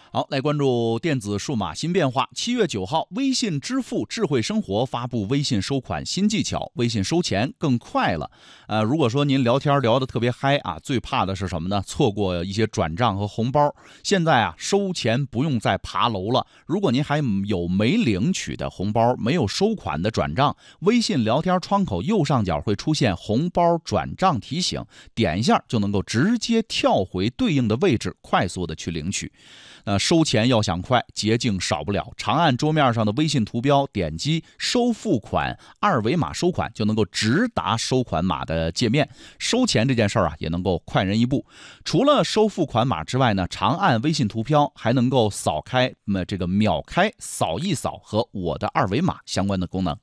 好，来关注电子数码新变化。7月9号，微信支付智慧生活发布微信收款新技巧，微信收钱更快了。如果说您聊天聊得特别嗨啊，最怕的是什么呢？错过一些转账和红包。现在啊，收钱不用再爬楼了。如果您还有没领取的红包，没有收款的转账，微信聊天窗口右上角会出现红包转账提醒，点一下就能够直接跳回对应的位置，快速的去领取。收钱要想快，捷径少不了。长按桌面上的微信图标，点击收付款二维码收款，就能够直达收款码的界面。收钱这件事儿啊，也能够快人一步。除了收付款码之外呢，长按微信图标还能够扫开这个秒开、扫一扫和我的二维码相关的功能。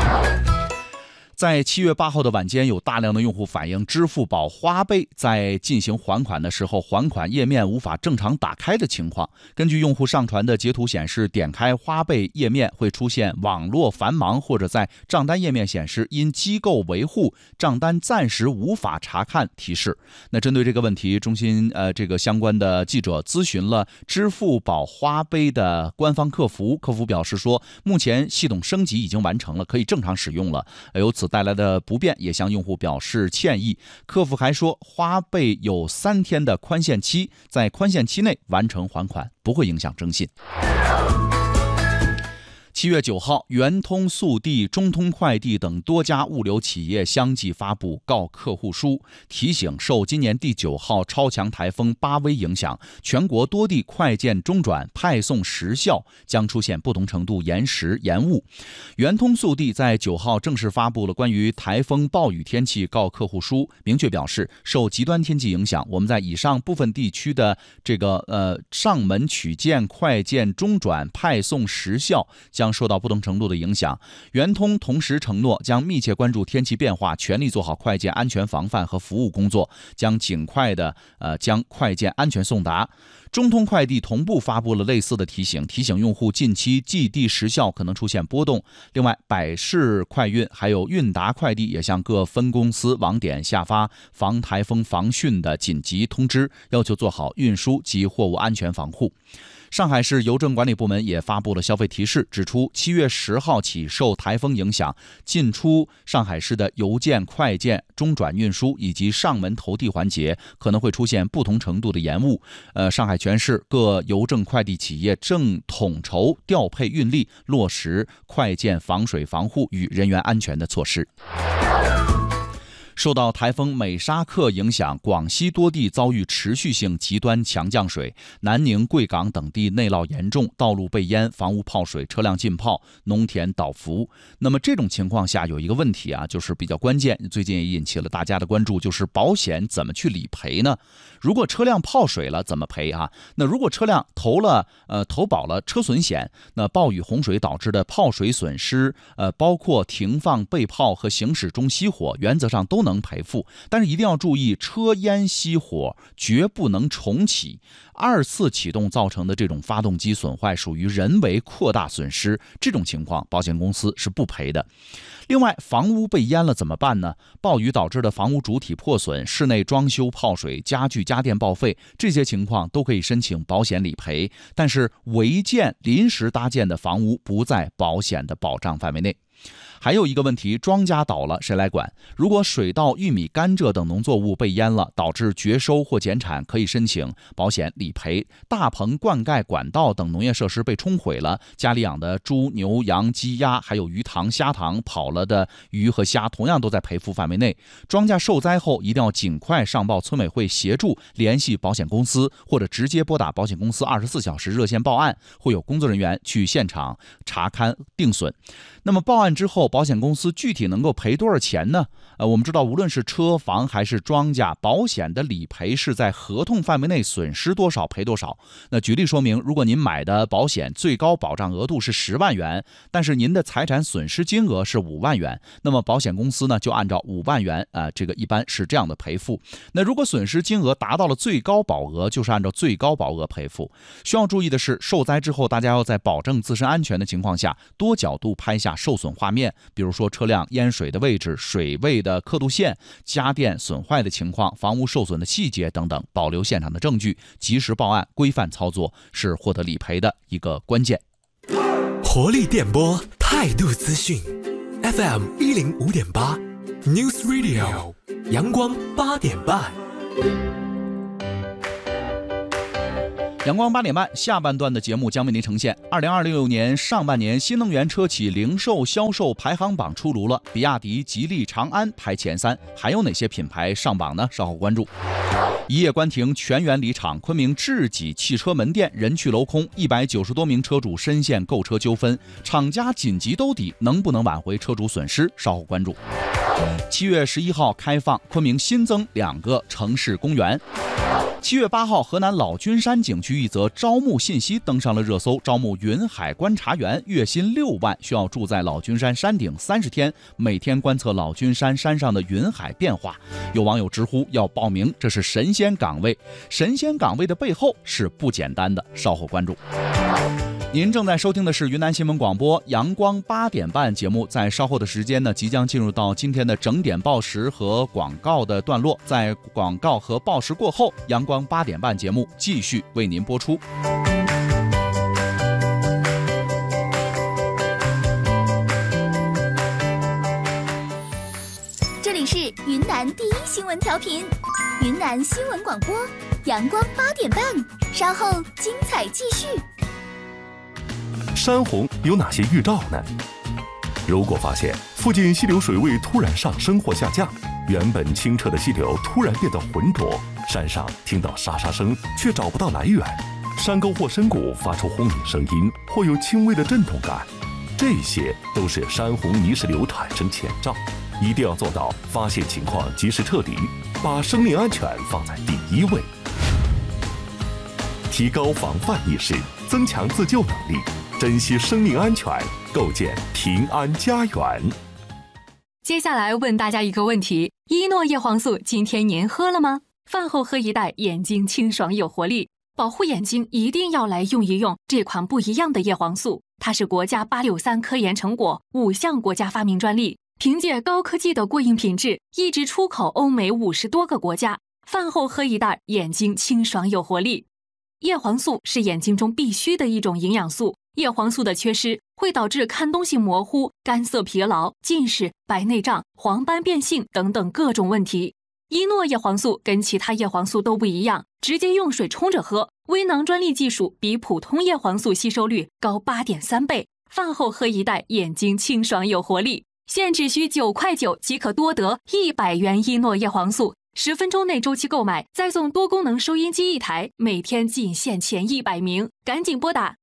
在7月8号的晚间，有大量的用户反映支付宝花呗在进行还款的时候，还款页面无法正常打开的情况。根据用户上传的截图显示，点开花呗页面会出现网络繁忙，或者在账单页面显示因机构维护，账单暂时无法查看提示。那针对这个问题，中心这个相关的记者咨询了支付宝花呗的官方客服，客服表示说，目前系统升级已经完成了，可以正常使用了。由此带来的不便也向用户表示歉意。客服还说，花呗有3天的宽限期，在宽限期内完成还款，不会影响征信。7月9号，圆通、速递、中通快递等多家物流企业相继发布告客户书，提醒受今年第9号超强台风巴威影响，全国多地快件中转派送时效将出现不同程度延时延误。圆通、速递在9号正式发布了关于台风暴雨天气告客户书，明确表示，受极端天气影响，我们在以上部分地区的上门取件快件中转派送时效将受到不同程度的影响。圆通同时承诺将密切关注天气变化，全力做好快件安全防范和服务工作，将尽快的将快件安全送达。中通快递同步发布了类似的提醒用户近期寄递时效可能出现波动。另外，百世快运还有韵达快递也向各分公司网点下发防台风防汛的紧急通知，要求做好运输及货物安全防护。上海市邮政管理部门也发布了消费提示，指出7月10号起受台风影响，进出上海市的邮件、快件、中转运输以及上门投递环节可能会出现不同程度的延误。上海全市各邮政快递企业正统筹调配运力，落实快件防水防护与人员安全的措施。受到台风美沙克影响，广西多地遭遇持续性极端强降水，南宁、贵港等地内涝严重，道路被淹，房屋泡水，车辆浸泡，农田倒伏。那么这种情况下有一个问题啊，就是比较关键，最近也引起了大家的关注，就是保险怎么去理赔呢？如果车辆泡水了怎么赔啊？那如果车辆投保了车损险，那暴雨洪水导致的泡水损失，包括停放被泡和行驶中熄火，原则上都能赔付，但是一定要注意，车淹熄火绝不能重启。2次启动造成的这种发动机损坏属于人为扩大损失，这种情况保险公司是不赔的。另外，房屋被淹了怎么办呢？暴雨导致的房屋主体破损、室内装修泡水、家具家电报废，这些情况都可以申请保险理赔，但是违建、临时搭建的房屋不在保险的保障范围内。还有一个问题，庄稼倒了谁来管？如果水稻、玉米、甘蔗等农作物被淹了，导致绝收或减产，可以申请保险理赔。大棚、灌溉、管道等农业设施被冲毁了，家里养的猪、牛、羊、鸡、鸭，还有鱼塘、虾塘跑了的鱼和虾，同样都在赔付范围内。庄稼受灾后，一定要尽快上报村委会协助，联系保险公司，或者直接拨打保险公司24小时热线报案，会有工作人员去现场查勘定损。那么报案之后，保险公司具体能够赔多少钱呢？我们知道，无论是车房还是庄稼，保险的理赔是在合同范围内损失多少赔多少。那举例说明，如果您买的保险最高保障额度是10万元，但是您的财产损失金额是5万元，那么保险公司呢就按照5万元这个一般是这样的赔付。那如果损失金额达到了最高保额，就是按照最高保额赔付。需要注意的是，受灾之后大家要在保证自身安全的情况下，多角度拍下受损画面，比如说车辆淹水的位置、水位的刻度线、家电损坏的情况、房屋受损的细节等等，保留现场的证据，及时报案，规范操作，是获得理赔的一个关键。 活力电波，态度资讯 FM 105.8 News Radio 阳光8点半。 阳光8点半下半段的节目将为您呈现2026年上半年新能源车企零售销售排行榜出炉了，比亚迪、吉利、长安排前3，还有哪些品牌上榜呢？稍后关注。一夜关停，全员离场，昆明智己汽车门店人去楼空，190多名车主深陷购车纠纷，厂家紧急兜底，能不能挽回车主损失？稍后关注。7月11号开放，昆明新增2个城市公园。7月8号，河南老君山景区一则招募信息登上了热搜，招募云海观察员，月薪6万，需要住在老君山山顶30天，每天观测老君山山上的云海变化。有网友直呼要报名，这是神仙岗位，神仙岗位的背后是不简单的，稍后关注。您正在收听的是云南新闻广播阳光8点半节目，在稍后的时间呢，即将进入到今天的整点报时和广告的段落，在广告和报时过后，阳光8点半节目继续为您播出。 这里是云南第一新闻调频，云南新闻广播阳光8点半，稍后精彩继续。 山洪有哪些预兆呢？如果发现附近溪流水位突然上升或下降，原本清澈的溪流突然变得浑浊，山上听到沙沙声却找不到来源，山沟或深谷发出轰鸣声音或有轻微的震动感，这些都是山洪泥石流产生前兆，一定要做到发现情况及时撤离，把生命安全放在第一位，提高防范意识，增强自救能力，珍惜生命安全，构建平安家园。 接下来问大家一个问题，依诺叶黄素今天您喝了吗？饭后喝一袋，眼睛清爽有活力，保护眼睛一定要来用一用这款不一样的叶黄素，它是国家863科研成果，5项国家发明专利，凭借高科技的过硬品质，一直出口欧美50多个国家。饭后喝一袋，眼睛清爽有活力。叶黄素是眼睛中必须的一种营养素，叶黄素的缺失会导致看东西模糊、干涩疲劳、近视、白内障、黄斑变性等等各种问题。依诺叶黄素跟其他叶黄素都不一样，直接用水冲着喝，微囊专利技术比普通叶黄素吸收率高8.3倍。饭后喝一袋，眼睛清爽有活力。现只需9块9即可多得100元依诺叶黄素，10分钟内周期购买，再送多功能收音机1台，每天仅限前100名，赶紧拨打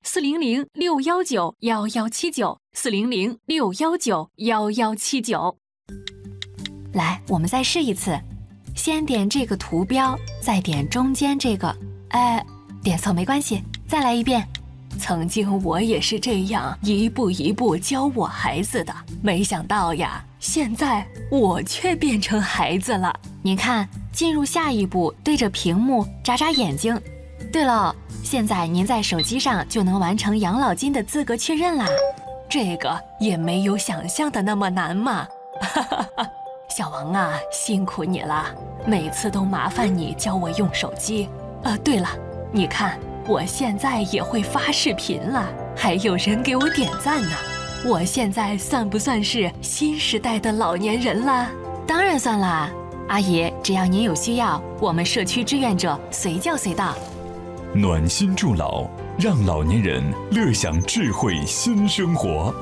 400-619-1179，400-619-1179。来，我们再试一次，先点这个图标，再点中间这个，点错没关系，再来一遍。曾经我也是这样一步一步教我孩子的，没想到呀，现在我却变成孩子了。您看，进入下一步，对着屏幕眨眨眼睛。对了，现在您在手机上就能完成养老金的资格确认啦。这个也没有想象的那么难嘛。小王啊，辛苦你了，每次都麻烦你教我用手机。对了，你看我现在也会发视频了，还有人给我点赞呢。我现在算不算是新时代的老年人了？当然算啦，阿姨，只要您有需要，我们社区志愿者随叫随到。 暖心助老，让老年人乐享智慧新生活。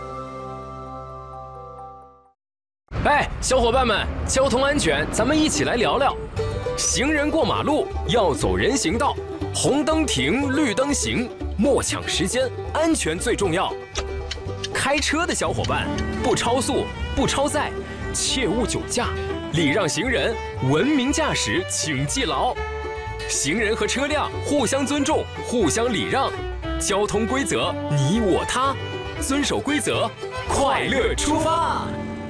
小伙伴们，交通安全咱们一起来聊聊。行人过马路要走人行道，红灯停，绿灯行，莫抢时间，安全最重要。开车的小伙伴，不超速，不超载，切勿酒驾，礼让行人，文明驾驶请记牢。行人和车辆互相尊重，互相礼让，交通规则你我他，遵守规则，快乐出发。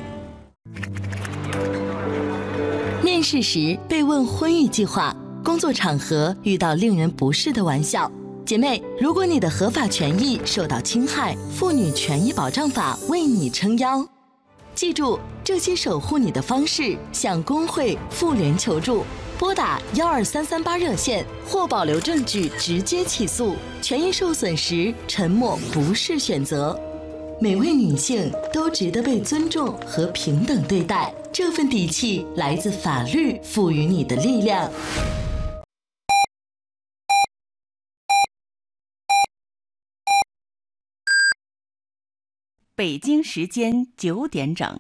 面试时被问婚育计划，工作场合遇到令人不适的玩笑， 姐妹，如果你的合法权益受到侵害，妇女权益保障法为你撑腰。记住，这些守护你的方式：向工会、妇联求助，拨打12338热线，或保留证据直接起诉。权益受损时，沉默不是选择。每位女性都值得被尊重和平等对待，这份底气来自法律赋予你的力量。 北京时间9点整。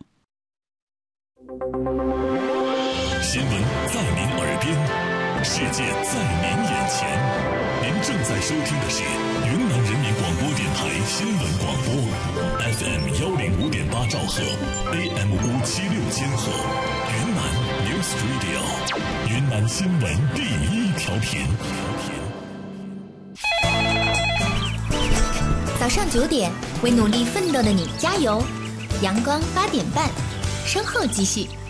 新闻在您耳边，世界在您眼前。您正在收听的是云南人民广播电台新闻广播 ，FM 105.8兆赫 ，AM 576千赫，云南 News Radio， 云南新闻第一调频。 早上9点，为努力奋斗的你加油！阳光8点半，稍后继续。